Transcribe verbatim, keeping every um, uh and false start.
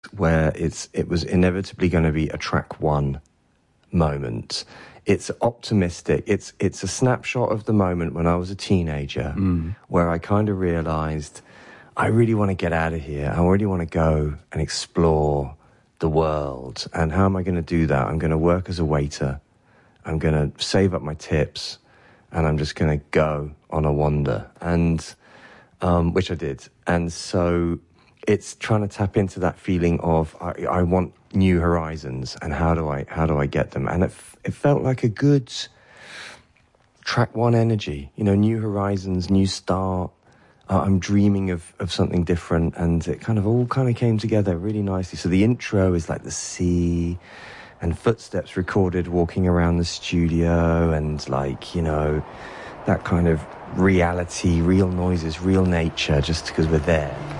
where it's it was inevitably going to be a track one moment. It's optimistic. It's it's a snapshot of the moment when I was a teenager, mm. where I kind of realized I really want to get out of here. I really want to go and explore the world. And how am I going to do that? I'm going to work as a waiter. I'm going to save up my tips, and I'm just going to go on a wander, and um, which I did. And so it's trying to tap into that feeling of I, I want new horizons, and how do I how do I get them? And it it felt like a good track one energy, you know, new horizons, new start. Uh, I'm dreaming of of something different, and it kind of all kind of came together really nicely. So the intro is like the sea, and footsteps recorded walking around the studio, and like, you know, that kind of reality, real noises, real nature, just because we're there.